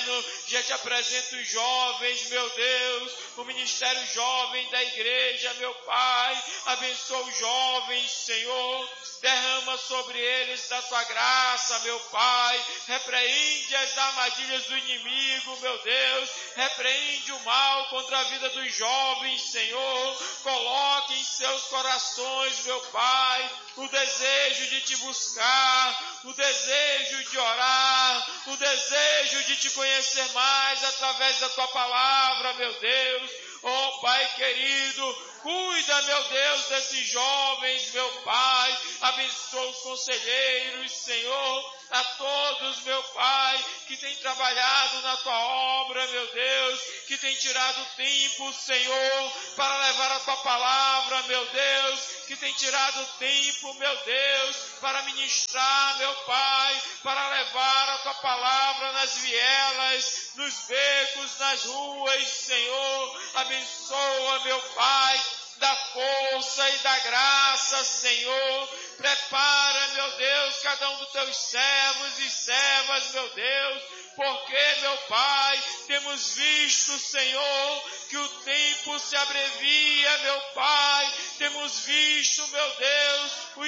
eterno, já te apresento os jovens, meu Deus, o ministério jovem da igreja, meu Pai. Abençoa os jovens, Senhor. Derrama sobre eles da tua graça, meu Pai. Repreende as armadilhas do inimigo, meu Deus. Repreende o mal contra a vida dos jovens, Senhor. Coloque em seus corações, meu Pai, o desejo de te buscar, o desejo de orar, o desejo de te conhecer mais através da tua palavra, meu Deus. Oh, Pai querido, cuida, meu Deus, desses jovens, meu Pai. Abençoa os conselheiros, Senhor. A todos, meu Pai, que tem trabalhado na tua obra, meu Deus, que tem tirado tempo, Senhor, para levar a tua palavra, meu Deus, que tem tirado tempo, meu Deus, para ministrar, meu Pai, para levar a tua palavra nas vielas, nos becos, nas ruas, Senhor. Abençoa, meu Pai, da força e da graça, Senhor. Prepara, meu Deus, cada um dos teus servos e servas, meu Deus, porque, meu Pai, temos visto, Senhor, que o tempo se abrevia, meu Pai. Temos visto, meu Deus, os